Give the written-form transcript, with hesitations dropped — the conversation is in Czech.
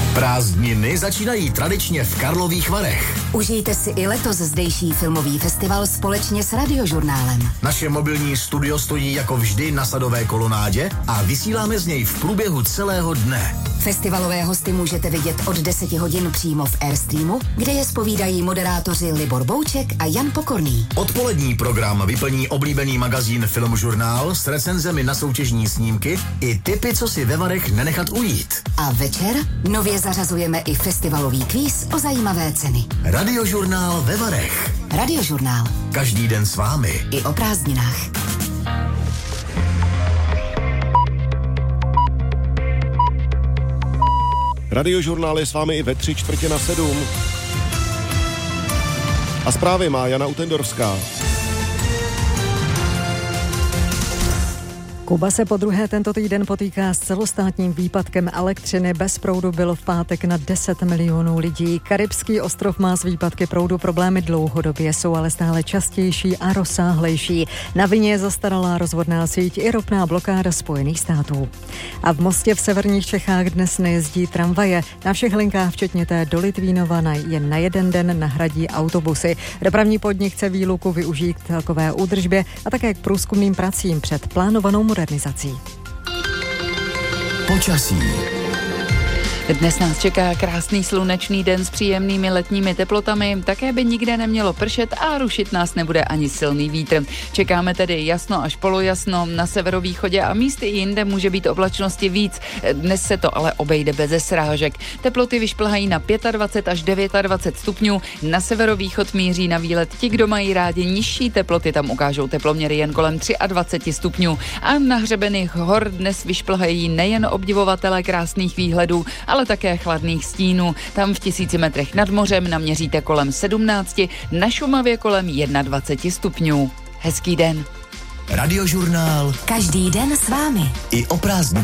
Prázdniny začínají tradičně v Karlových Varech. Užijte si i letos zdejší filmový festival společně s Radiožurnálem. Naše mobilní studio stojí jako vždy na Sadové kolonádě a vysíláme z něj v průběhu celého dne. Festivalové hosty můžete vidět od 10 hodin přímo v Airstreamu, kde je zpovídají moderátoři Libor Bouček a Jan Pokorný. Odpolední program vyplní oblíbený magazín Filmžurnál s recenzemi na soutěžní snímky i tipy, co si ve Varech nenechat ujít. A večer nově zařazujeme i festivalový kvíz o zajímavé ceny. Radiožurnál ve Varech. Radiožurnál. Každý den s vámi. I o prázdninách. Radiožurnál je s vámi i ve 6:45. A zprávy má Jana Utendorská. Kuba se podruhé tento týden potýká s celostátním výpadkem elektřiny. Bez proudu bylo v pátek na 10 milionů lidí. Karibský ostrov má z výpadky proudu problémy dlouhodobě, jsou ale stále častější a rozsáhlejší. Na vině je zastaralá rozvodná síť i ropná blokáda Spojených států. A v Mostě v severních Čechách dnes nejezdí tramvaje. Na všech linkách, včetně té do Litvínova, jen na jeden den nahradí autobusy. Dopravní podnik chce výluku využít k celkové údržbě a také k průzkumným pracím před plánovanou modernizací. Počasí. Dnes nás čeká krásný slunečný den s příjemnými letními teplotami, také by nikde nemělo pršet a rušit nás nebude ani silný vítr. Čekáme tedy jasno až polojasno, na severovýchodě a místy i jinde může být oblačnosti víc. Dnes se to ale obejde beze srážek. Teploty vyšplhají na 25 až 29 stupňů, na severovýchod míří na výlet ti, kdo mají rádi nižší teploty, tam ukážou teploměry jen kolem 23 stupňů a na hřebenech hor dnes vyšplhají nejen obdivovatelé krásných výhledů, ale také chladných stínů. Tam v 1000 metrech nad mořem naměříte kolem 17, na Šumavě kolem 21 stupňů. Hezký den. Radiožurnál. Každý den s vámi. I o prázdninách.